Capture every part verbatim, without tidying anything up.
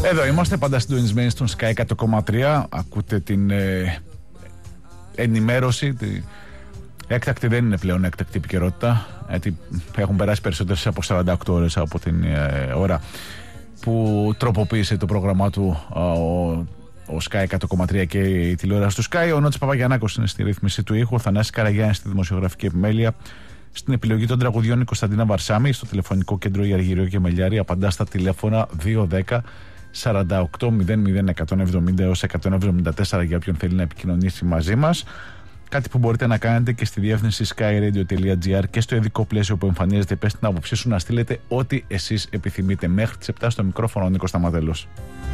Εδώ είμαστε πάντα συντονισμένοι στον Sky εκατό κόμμα τρία. Ακούτε την ε, ενημέρωση. Τη... Έκτακτη δεν είναι πλέον έκτακτη επικαιρότητα. Γιατί έχουν περάσει περισσότερες από σαράντα οκτώ ώρες από την ε, ώρα που τροποποίησε το πρόγραμμά του ε, ο, ο Sky εκατό κόμμα τρία και η τηλεόραση του Sky. Ο Νότης Παπαγιαννάκος είναι στη ρύθμιση του ήχου. Ο Θανάσης Καραγιάννης στη δημοσιογραφική επιμέλεια. Στην επιλογή των τραγουδιών η Κωνσταντίνα Βαρσάμη. Στο τηλεφωνικό κέντρο η Αργυριό και Μελιάρη απαντά στα τηλέφωνα δύο δέκα σαράντα οκτώ μηδέν μηδέν εκατόν εβδομήντα έως εκατόν εβδομήντα τέσσερα για όποιον θέλει να επικοινωνήσει μαζί μας. Κάτι που μπορείτε να κάνετε και στη διεύθυνση skyradio τελεία gr και στο ειδικό πλαίσιο που εμφανίζεται. Πες την άποψή σου να στείλετε ό,τι εσείς επιθυμείτε. Μέχρι τις επτά στο μικρόφωνο ο Νίκος Σταματέλος.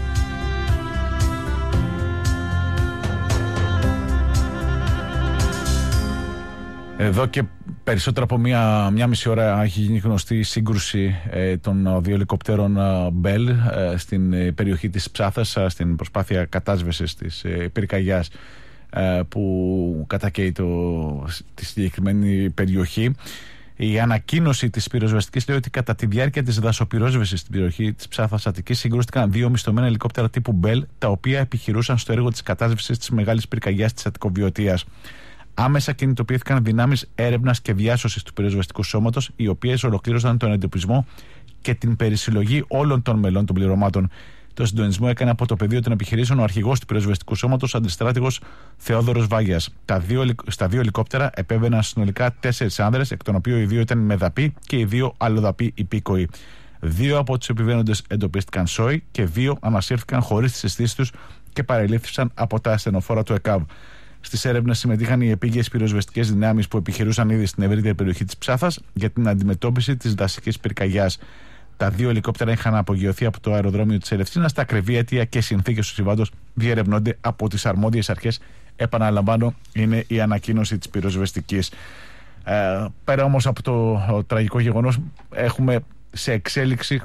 Εδώ και περισσότερο από μία, μία μισή ώρα έχει γίνει γνωστή η σύγκρουση ε, των δύο ελικοπτέρων Bell ε, στην ε, περιοχή της Ψάθας, ε, στην προσπάθεια κατάσβεσης της ε, πυρκαγιάς ε, που κατακαίει το, τη συγκεκριμένη περιοχή. Η ανακοίνωση της πυροσβεστικής λέει ότι κατά τη διάρκεια της δασοπυρόσβεσης στην περιοχή της Ψάθας Αττικής συγκρούστηκαν δύο μισθωμένα ελικόπτερα τύπου Bell, τα οποία επιχειρούσαν στο έργο της κατάσβεσης της μεγάλης πυρκαγιάς της Αττικοβιωτίας. Άμεσα κινητοποιήθηκαν δυνάμεις έρευνας και διάσωσης του πυροσβεστικού σώματος, οι οποίες ολοκλήρωσαν τον εντοπισμό και την περισυλλογή όλων των μελών των πληρωμάτων. Το συντονισμό έκανε από το πεδίο των επιχειρήσεων ο αρχηγός του πυροσβεστικού σώματος, αντιστράτηγος Θεόδωρος Βάγιας. Τα δύο, στα δύο ελικόπτερα επέβαιναν συνολικά τέσσερις άνδρες, εκ των οποίων οι δύο ήταν μεδαποί και οι δύο αλλοδαποί υπήκοοι. Δύο από τους επιβαίνοντες εντοπίστηκαν σόι και δύο ανασύρθηκαν χωρίς τις αισθήσεις τους και παρελήφθησαν από τα ασθενοφόρα του ΕΚΑΒ. Στις έρευνες συμμετείχαν οι επίγειες πυροσβεστικές δυνάμεις που επιχειρούσαν ήδη στην ευρύτερη περιοχή της Ψάθας για την αντιμετώπιση της δασικής πυρκαγιάς. Τα δύο ελικόπτερα είχαν απογειωθεί από το αεροδρόμιο της Ελευσίνας. Τα ακριβή αίτια και συνθήκες του συμβάντος διερευνώνται από τις αρμόδιες αρχές. Επαναλαμβάνω, είναι η ανακοίνωση της πυροσβεστικής. Ε, πέρα όμως από το, το τραγικό γεγονός, έχουμε σε εξέλιξη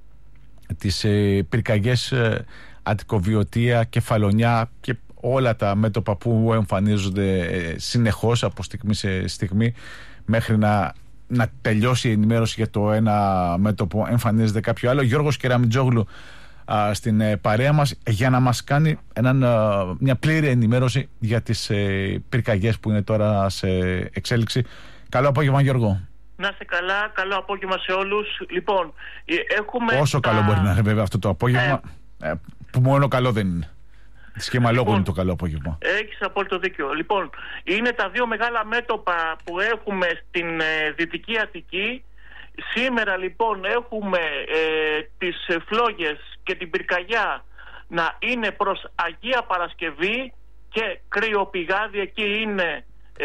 τις ε, πυρκαγιές ε, Αττικοβιωτία, Κεφαλονιά και όλα τα μέτωπα που εμφανίζονται ε, συνεχώς από στιγμή σε στιγμή μέχρι να, να τελειώσει η ενημέρωση για το ένα μέτωπο εμφανίζεται κάποιο άλλο. Γιώργος Κεραμιτζόγλου α, στην ε, παρέα μας για να μας κάνει έναν, α, μια πλήρη ενημέρωση για τις ε, πυρκαγιές που είναι τώρα σε εξέλιξη. Καλό απόγευμα, Γιώργο. Να είστε καλά, καλό απόγευμα σε όλους. Λοιπόν, έχουμε όσο τα... καλό μπορεί να είναι βέβαια αυτό το απόγευμα, ε... Ε, που μόνο καλό δεν είναι. Σχήμα λόγου είναι το καλό απόγευμα. Έχεις απόλυτο δίκιο. Λοιπόν, είναι τα δύο μεγάλα μέτωπα που έχουμε στην ε, Δυτική Αττική. Σήμερα λοιπόν έχουμε ε, τις φλόγες και την πυρκαγιά να είναι προς Αγία Παρασκευή και Κρυοπηγάδι. Εκεί είναι ε,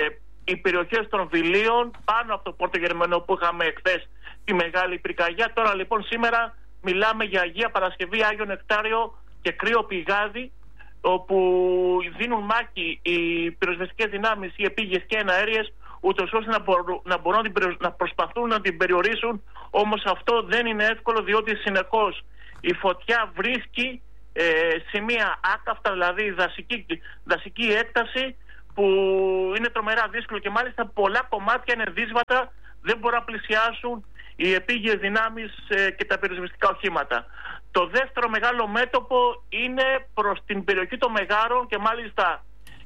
οι περιοχές των Βιλίων, πάνω από το Πόρτο Γερμανό που είχαμε εχθές τη μεγάλη πυρκαγιά. Τώρα λοιπόν σήμερα μιλάμε για Αγία Παρασκευή, Άγιο Νεκτάριο και Κρυοπηγάδι, όπου δίνουν μάχη οι πυροσβεστικές δυνάμεις, οι επίγειες και εναέριες, ούτως ώστε να, μπορούν, να, μπορούν να προσπαθούν να την περιορίσουν. Όμως αυτό δεν είναι εύκολο, διότι συνεχώς η φωτιά βρίσκει ε, σημεία άκαυτα, δηλαδή δασική, δασική έκταση, που είναι τρομερά δύσκολο και μάλιστα πολλά κομμάτια είναι δύσβατα, δεν μπορούν να πλησιάσουν οι επίγειες δυνάμεις ε, και τα πυροσβεστικά οχήματα. Το δεύτερο μεγάλο μέτωπο είναι προς την περιοχή των Μεγάρων και μάλιστα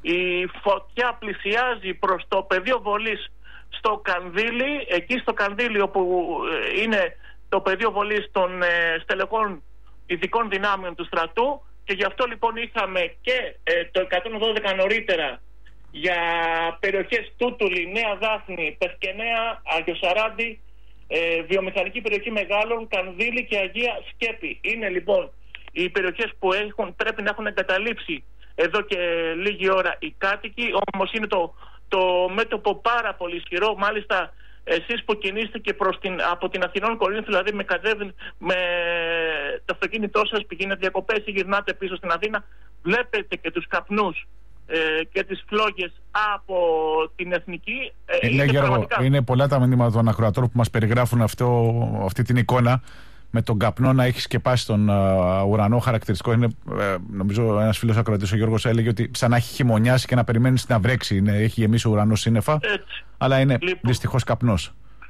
η φωτιά πλησιάζει προς το πεδίο βολής στο Κανδύλι, εκεί στο Κανδύλι όπου είναι το πεδίο βολής των ε, στελεχών ειδικών δυνάμεων του στρατού, και γι' αυτό λοιπόν είχαμε και ε, το εκατόν δώδεκα νωρίτερα για περιοχές Τούτουλη, Νέα Δάφνη, Πευκενέα, Αγιοσαράντη, Ε, βιομηχανική περιοχή Μεγάλων, Κανδύλι και Αγία Σκέπη. Είναι λοιπόν οι περιοχές που έχουν, πρέπει να έχουν εγκαταλείψει εδώ και λίγη ώρα οι κάτοικοι. Όμως είναι το, το μέτωπο πάρα πολύ ισχυρό. Μάλιστα εσείς που κινείστε και προς την, από την Αθηνών Κορίνθου, δηλαδή με, με το αυτοκίνητό σας πηγαίνετε διακοπές ή γυρνάτε πίσω στην Αθήνα, βλέπετε και τους καπνούς και τις φλόγες από την Εθνική. Ε, είναι, Γιώργο, πραγματικά... είναι πολλά τα μηνύματα των ακροατών που μας περιγράφουν αυτό, αυτή την εικόνα με τον καπνό να έχει σκεπάσει τον uh, ουρανό. Χαρακτηριστικό είναι, ε, νομίζω ένας φίλος ακροατής, ο Γιώργος, έλεγε ότι σαν να έχει χειμωνιάσει και να περιμένεις να βρέξει. Είναι, έχει γεμίσει ο ουρανός σύννεφα, έτσι. Αλλά είναι λοιπόν δυστυχώς καπνός.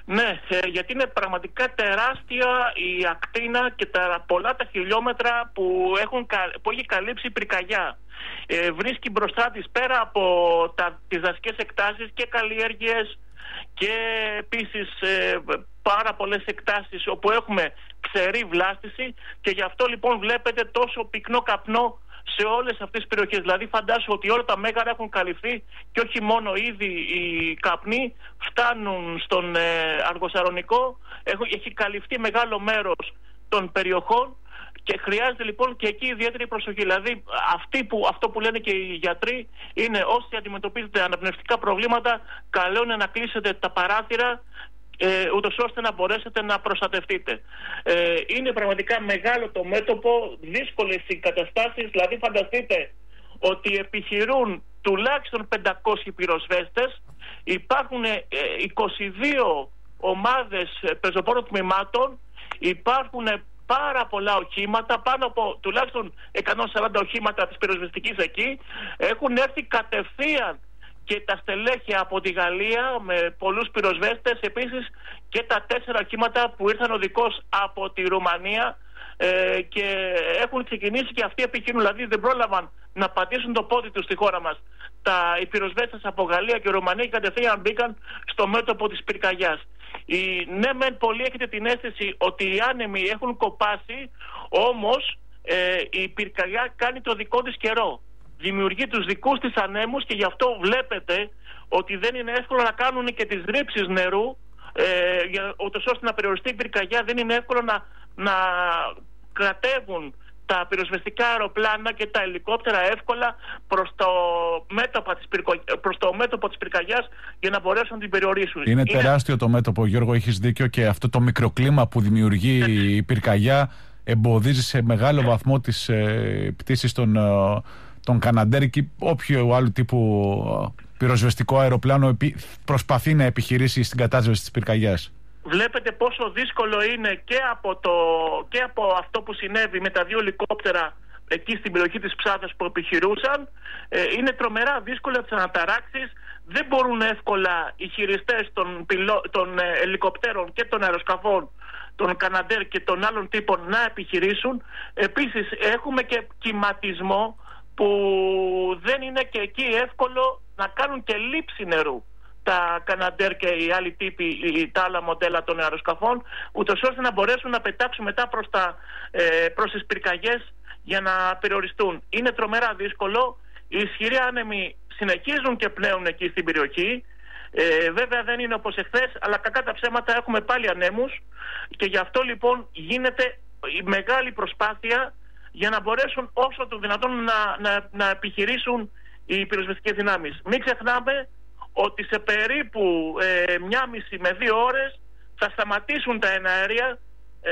Ναι, ε, γιατί είναι πραγματικά τεράστια η ακτίνα και τα πολλά τα χιλιόμετρα που, έχουν, που έχει καλύψει η πυρκαγιά. Ε, βρίσκει μπροστά της, πέρα από τα, τις δασικές εκτάσεις, και καλλιέργειες και επίσης ε, πάρα πολλές εκτάσεις όπου έχουμε ξερή βλάστηση, και γι' αυτό λοιπόν βλέπετε τόσο πυκνό καπνό σε όλες αυτές τις περιοχές. Δηλαδή φαντάσου ότι όλα τα μέγαρα έχουν καλυφθεί, και όχι μόνο ήδη οι καπνοί φτάνουν στον ε, Αργοσαρονικό, έχει καλυφθεί μεγάλο μέρος των περιοχών και χρειάζεται λοιπόν και εκεί ιδιαίτερη προσοχή. Δηλαδή αυτοί που, αυτό που λένε και οι γιατροί είναι, όσοι αντιμετωπίζετε αναπνευστικά προβλήματα, καλό είναι να κλείσετε τα παράθυρα, Ε, ούτως ώστε να μπορέσετε να προστατευτείτε. Ε, είναι πραγματικά μεγάλο το μέτωπο, δύσκολες οι καταστάσεις. Δηλαδή φανταστείτε ότι επιχειρούν τουλάχιστον πεντακόσιοι πυροσβέστες, υπάρχουν ε, είκοσι δύο ομάδες πεζοπόρων τμήματων, υπάρχουν πάρα πολλά οχήματα, πάνω από τουλάχιστον εκατόν σαράντα οχήματα της πυροσβεστικής εκεί, έχουν έρθει κατευθείαν και τα στελέχη από τη Γαλλία με πολλούς πυροσβέστες, επίσης και τα τέσσερα οχήματα που ήρθαν οδικώς από τη Ρουμανία ε, και έχουν ξεκινήσει και αυτοί επιχειρούν, δηλαδή δεν πρόλαβαν να πατήσουν το πόδι τους στη χώρα μας. Τα, οι πυροσβέστες από Γαλλία και Ρουμανία κατευθείαν μπήκαν στο μέτωπο της πυρκαγιάς. Η, ναι μεν πολλοί έχετε την αίσθηση ότι οι άνεμοι έχουν κοπάσει, όμως ε, η πυρκαγιά κάνει το δικό της καιρό. Δημιουργεί τους δικούς της ανέμους, και γι' αυτό βλέπετε ότι δεν είναι εύκολο να κάνουν και τις ρήψεις νερού, ε, για, ούτως ώστε να περιοριστεί η πυρκαγιά. Δεν είναι εύκολο να, να κρατεύουν τα πυροσβεστικά αεροπλάνα και τα ελικόπτερα εύκολα προς το μέτωπο της, πυρκο... προς το μέτωπο της πυρκαγιάς, για να μπορέσουν να την περιορίσουν. Είναι, είναι τεράστιο το μέτωπο, Γιώργο, έχεις δίκιο, και αυτό το μικροκλίμα που δημιουργεί η πυρκαγιά εμποδίζει σε μεγάλο βαθμό τις ε, πτήσεις των ε, τον Καναντέρ και όποιο άλλου τύπου πυροσβεστικό αεροπλάνο προσπαθεί να επιχειρήσει στην κατάσβεση της πυρκαγιάς. Βλέπετε πόσο δύσκολο είναι και από, το, και από αυτό που συνέβη με τα δύο ελικόπτερα εκεί στην περιοχή της Ψάθας που επιχειρούσαν. Ε, είναι τρομερά δύσκολο τις αναταράξεις. Δεν μπορούν εύκολα οι χειριστές των, πιλο, των ε, ελικοπτέρων και των αεροσκαφών, των Καναντέρ και των άλλων τύπων, να επιχειρήσουν. Επίσης έχουμε και κυματισμό, που δεν είναι και εκεί εύκολο να κάνουν και λήψη νερού τα Καναντέρ και οι άλλοι τύποι, τα άλλα μοντέλα των αεροσκαφών, ούτως ώστε να μπορέσουν να πετάξουν μετά προς, τα, ε, προς τις πυρκαγιές για να περιοριστούν. Είναι τρομερά δύσκολο. Οι ισχυροί άνεμοι συνεχίζουν και πνέουν εκεί στην περιοχή. Ε, βέβαια δεν είναι όπως εχθές, αλλά κακά τα ψέματα έχουμε πάλι ανέμους, και γι' αυτό λοιπόν γίνεται η μεγάλη προσπάθεια για να μπορέσουν όσο το δυνατόν να, να, να επιχειρήσουν οι πυροσβεστικές δυνάμεις. Μην ξεχνάμε ότι σε περίπου ε, μία μισή με δύο ώρες θα σταματήσουν τα εναέρια. Ε,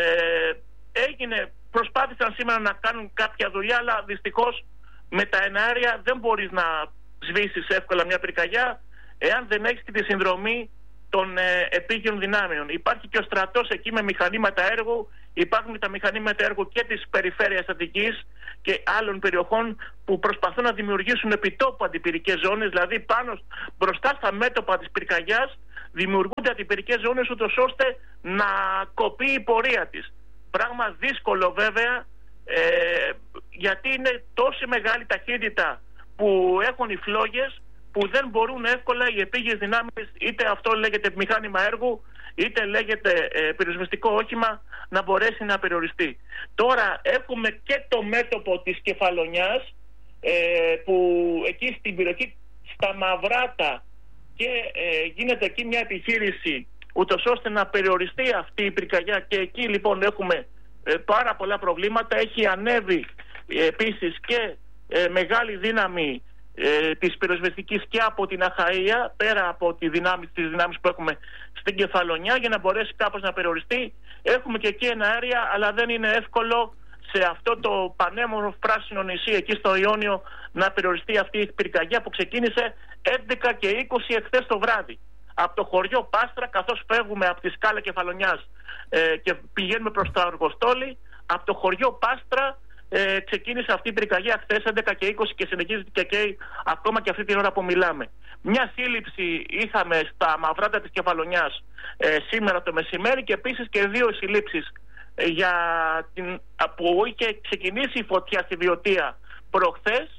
έγινε, προσπάθησαν σήμερα να κάνουν κάποια δουλειά, αλλά δυστυχώς με τα εναέρια δεν μπορείς να σβήσεις εύκολα μια πυρκαγιά εάν δεν έχεις και τη συνδρομή των ε, επίγειων δυνάμεων. Υπάρχει και ο στρατός εκεί με μηχανήματα έργου, υπάρχουν και τα μηχανήματα έργου και της περιφέρειας Αττικής και άλλων περιοχών που προσπαθούν να δημιουργήσουν επιτόπου αντιπυρικές ζώνες, δηλαδή πάνω μπροστά στα μέτωπα της πυρκαγιάς δημιουργούνται αντιπυρικές ζώνες, ούτως ώστε να κοπεί η πορεία της. Πράγμα δύσκολο βέβαια, ε, γιατί είναι τόση μεγάλη ταχύτητα που έχουν οι φλόγες, που δεν μπορούν εύκολα οι επίγειες δυνάμεις, είτε αυτό λέγεται μηχάνημα έργου, είτε λέγεται ε, πυροσβεστικό όχημα, να μπορέσει να περιοριστεί. Τώρα έχουμε και το μέτωπο της Κεφαλονιάς, ε, που εκεί στην περιοχή στα Μαυράτα, και ε, γίνεται εκεί μια επιχείρηση ούτως ώστε να περιοριστεί αυτή η πυρκαγιά, και εκεί λοιπόν έχουμε ε, πάρα πολλά προβλήματα. Έχει ανέβει ε, επίσης και ε, μεγάλη δύναμη ε, της πυροσβεστικής και από την Αχαΐα, πέρα από τη δυνάμεις, τις δυνάμεις που έχουμε στην Κεφαλονιά, για να μπορέσει κάπως να περιοριστεί. Έχουμε και εκεί εναέρια, αλλά δεν είναι εύκολο σε αυτό το πανέμορφο πράσινο νησί εκεί στο Ιόνιο να περιοριστεί αυτή η πυρκαγιά που ξεκίνησε έντεκα και είκοσι εχθές το βράδυ από το χωριό Πάστρα, καθώς φεύγουμε από τη σκάλα Κεφαλονιάς ε, και πηγαίνουμε προς το Αργοστόλι. Από το χωριό Πάστρα ε, ξεκίνησε αυτή η πυρκαγιά χθες έντεκα και είκοσι και συνεχίζεται και καίει ακόμα και αυτή την ώρα που μιλάμε. Μια σύλληψη είχαμε στα Μαυράτα της Κεφαλονιάς ε, σήμερα το μεσημέρι και επίσης και δύο συλλήψεις ε, για την, που είχε ξεκινήσει η φωτιά στη Βιωτία προχθές.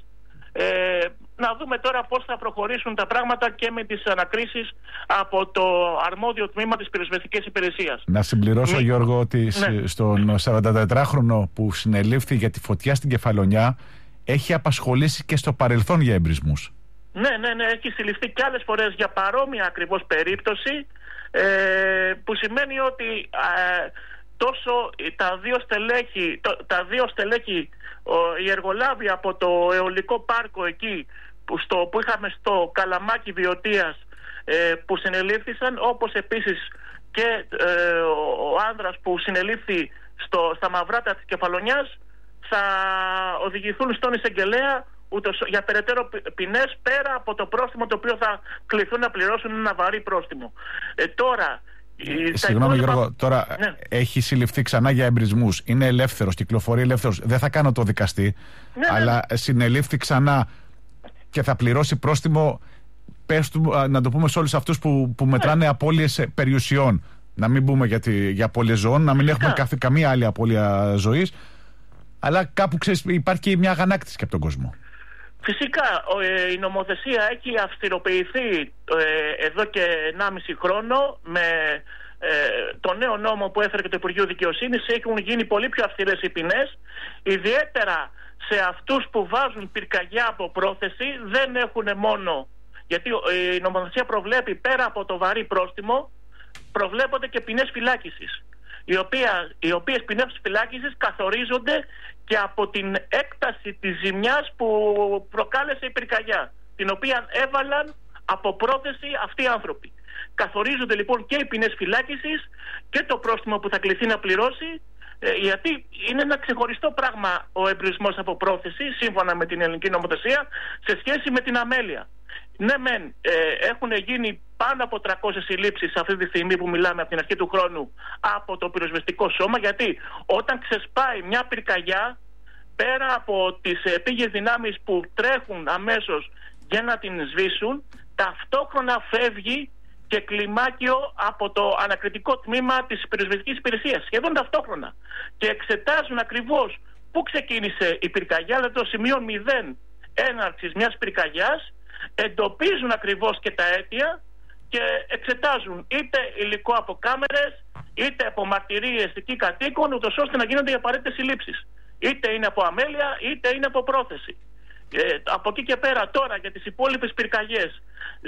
Ε, να δούμε τώρα πώς θα προχωρήσουν τα πράγματα και με τις ανακρίσεις από το αρμόδιο τμήμα της πυροσβεστικής υπηρεσίας. Να συμπληρώσω, Μη... Γιώργο, ότι ναι. στον σαραντατετράχρονο που συνελήφθη για τη φωτιά στην Κεφαλονιά έχει απασχολήσει και στο παρελθόν για εμπρισμούς. Ναι, ναι, ναι, έχει συλληφθεί και άλλες φορές για παρόμοια ακριβώς περίπτωση, ε, που σημαίνει ότι ε, τόσο τα δύο στελέχη, το, τα δύο στελέχη ο, οι εργολάβοι από το αιωλικό πάρκο εκεί που, στο, που είχαμε στο Καλαμάκι Βιωτίας ε, που συνελήφθησαν, όπως επίσης και ε, ο άνδρας που συνελήφθη στο, στα Μαυράτα της Κεφαλονιάς θα οδηγηθούν στον εισαγγελέα ούτως, για περαιτέρω ποινές πέρα από το πρόστιμο το οποίο θα κληθούν να πληρώσουν ένα βαρύ πρόστιμο. Ε, τώρα Ε, Συγγνώμη, υπόλοιπα... Γιώργο, τώρα ναι. έχει συλληφθεί ξανά για εμπρισμούς. Είναι ελεύθερος, κυκλοφορεί ελεύθερος. Δεν θα κάνω το δικαστή, ναι, αλλά ναι, ναι. συνελήφθη ξανά και θα πληρώσει πρόστιμο. Πες του, να το πούμε σε όλους αυτούς που, που μετράνε ναι. απώλειες περιουσιών. Να μην πούμε για, τη, για απώλειες ζώων, να μην έχουμε καθ, καμία άλλη απώλεια ζωής. Αλλά κάπου ξέρεις, υπάρχει μια αγανάκτηση και από τον κόσμο. Φυσικά, η νομοθεσία έχει αυστηροποιηθεί ε, εδώ και ενάμιση χρόνο με ε, το νέο νόμο που έφερε και το Υπουργείο Δικαιοσύνης. Έχουν γίνει πολύ πιο αυστηρές οι ποινές, ιδιαίτερα σε αυτούς που βάζουν πυρκαγιά από πρόθεση. Δεν έχουν μόνο, γιατί η νομοθεσία προβλέπει πέρα από το βαρύ πρόστιμο, προβλέπονται και ποινές φυλάκισης, οι, οποία, οι οποίες ποινές φυλάκισης καθορίζονται και από την έκταση της ζημιάς που προκάλεσε η πυρκαγιά, την οποία έβαλαν από πρόθεση αυτοί οι άνθρωποι. Καθορίζονται λοιπόν και οι ποινές φυλάκισης και το πρόστιμο που θα κληθεί να πληρώσει, ε, γιατί είναι ένα ξεχωριστό πράγμα ο εμπρισμός από πρόθεση, σύμφωνα με την ελληνική νομοθεσία, σε σχέση με την αμέλεια. Ναι, μεν, ε, έχουν γίνει πάνω από τριακόσιες συλλήψεις αυτή τη στιγμή που μιλάμε από την αρχή του χρόνου από το πυροσβεστικό σώμα, γιατί όταν ξεσπάει μια πυρκαγιά, πέρα από τις επίγειες δυνάμεις που τρέχουν αμέσως για να την σβήσουν, ταυτόχρονα φεύγει και κλιμάκιο από το ανακριτικό τμήμα της πυροσβεστικής υπηρεσίας, σχεδόν ταυτόχρονα, και εξετάζουν ακριβώς πού ξεκίνησε η πυρκαγιά, δηλαδή το σημείο μηδέν έναρξης μιας πυρκαγιάς, εντοπίζουν ακριβώς και τα αίτια και εξετάζουν είτε υλικό από κάμερες είτε από μαρτυρίες εκεί κατοίκων, ούτως ώστε να γίνονται οι απαραίτητες συλλήψεις. Είτε είναι από αμέλεια είτε είναι από πρόθεση. Ε, από εκεί και πέρα τώρα για τις υπόλοιπες πυρκαγιές,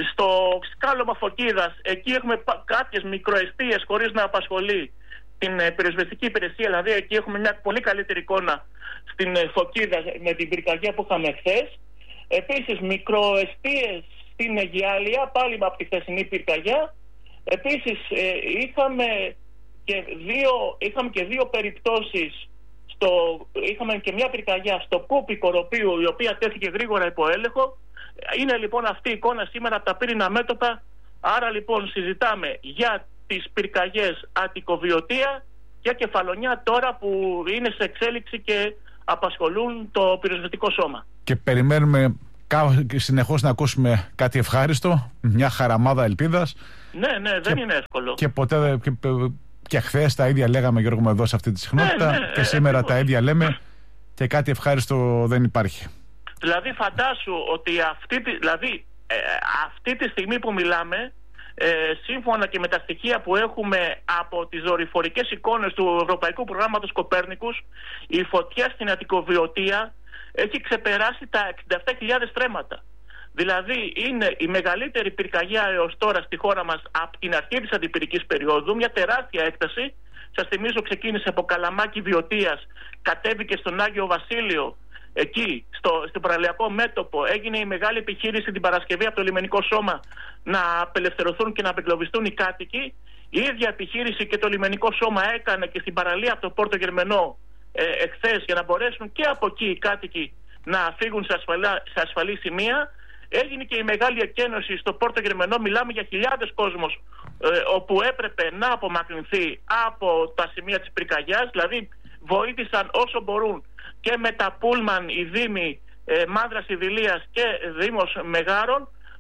στο σκάλωμα Φωκίδας, εκεί έχουμε κάποιες μικροεστίες χωρίς να απασχολεί την ε, πυροσβεστική υπηρεσία, δηλαδή εκεί έχουμε μια πολύ καλύτερη εικόνα στην ε, Φωκίδα με την πυρκαγιά που είχαμε χθες. Επίσης μικροεστίες στην Αιγιάλια, πάλι από τη χθεσινή πυρκαγιά. Επίσης ε, είχαμε, και δύο, είχαμε και δύο περιπτώσεις, στο, είχαμε και μια πυρκαγιά στο Κούπι Κοροπίου, η οποία τέθηκε γρήγορα υπό έλεγχο. Είναι λοιπόν αυτή η εικόνα σήμερα από τα πύρινα μέτωπα. Άρα λοιπόν συζητάμε για τις πυρκαγιές Αττικοβιωτία και Κεφαλονιά τώρα που είναι σε εξέλιξη και απασχολούν το πυροσβεστικό σώμα. Και περιμένουμε συνεχώς να ακούσουμε κάτι ευχάριστο, μια χαραμάδα ελπίδας. Ναι, ναι, δεν και, είναι εύκολο. Και ποτέ, και, και χθες τα ίδια λέγαμε, Γιώργο μου, εδώ σε αυτή τη συχνότητα, ναι, ναι, και σήμερα ε, τα ίδια λέμε και κάτι ευχάριστο δεν υπάρχει. Δηλαδή φαντάσου ότι αυτή, δηλαδή, ε, αυτή τη στιγμή που μιλάμε, Ε, σύμφωνα και με τα στοιχεία που έχουμε από τις δορυφορικές εικόνες του Ευρωπαϊκού Προγράμματος Κοπέρνικους, η φωτιά στην Αττικοβιωτία έχει ξεπεράσει τα εξήντα επτά χιλιάδες στρέμματα. Δηλαδή είναι η μεγαλύτερη πυρκαγιά έως τώρα στη χώρα μας από την αρχή της αντιπυρικής περίοδου, μια τεράστια έκταση. Σας θυμίζω ξεκίνησε από Καλαμάκι Βιωτίας, κατέβηκε στον Άγιο Βασίλειο. Εκεί, στο, στο παραλιακό μέτωπο, έγινε η μεγάλη επιχείρηση την Παρασκευή από το λιμενικό σώμα να απελευθερωθούν και να απεγκλωβιστούν οι κάτοικοι. Η ίδια επιχείρηση και το λιμενικό σώμα έκανε και στην παραλία από το Πόρτο Γερμενό ε, εχθές, για να μπορέσουν και από εκεί οι κάτοικοι να φύγουν σε, ασφαλά, σε ασφαλή σημεία. Έγινε και η μεγάλη εκένωση στο Πόρτο Γερμενό. Μιλάμε για χιλιάδες κόσμος ε, όπου έπρεπε να απομακρυνθεί από τα σημεία της πυρκαγιάς. Δηλαδή βοήθησαν όσο μπορούν και με τα πούλμαν οι δήμοι ε, Μάνδρας Ιδηλίας και Δήμος Μεγάρων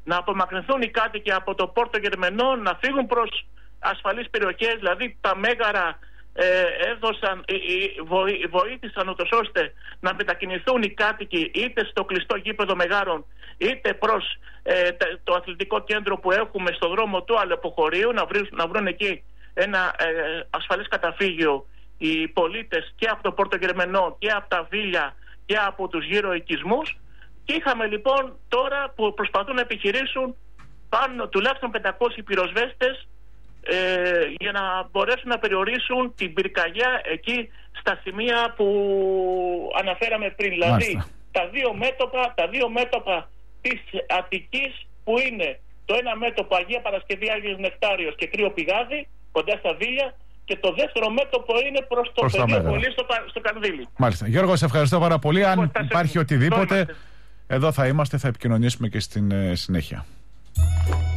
να απομακρυνθούν οι κάτοικοι από το Πόρτο Γερμενό, να φύγουν προς ασφαλείς περιοχές, δηλαδή τα Μέγαρα ε, έδωσαν, ε, ε, βοήθησαν ούτως ώστε να μετακινηθούν οι κάτοικοι είτε στο κλειστό γήπεδο Μεγάρων είτε προς ε, το αθλητικό κέντρο που έχουμε στο δρόμο του Αλεποχωρίου, να, βρουν, να βρουν εκεί ένα ε, ασφαλές καταφύγιο οι πολίτες και από το Πόρτο Γερμενό και από τα Βίλια και από τους γύρω οικισμούς. Και είχαμε λοιπόν τώρα που προσπαθούν να επιχειρήσουν πάνω τουλάχιστον πεντακόσιοι πυροσβέστες ε, για να μπορέσουν να περιορίσουν την πυρκαγιά εκεί στα σημεία που αναφέραμε πριν. Δηλαδή τα δύο μέτωπα, τα δύο μέτωπα της Αττικής που είναι το ένα μέτωπο Αγία Παρασκευή Άγιος Νεκτάριος και Κρύο Πηγάδι κοντά στα Βίλια και το δεύτερο μέτωπο είναι προς το πεδίο πολύ στο, στο Καρδίλι. Μάλιστα. Γιώργο, σε ευχαριστώ πάρα πολύ. Αν λοιπόν, υπάρχει οτιδήποτε, εδώ θα είμαστε, θα επικοινωνήσουμε και στην ε, συνέχεια.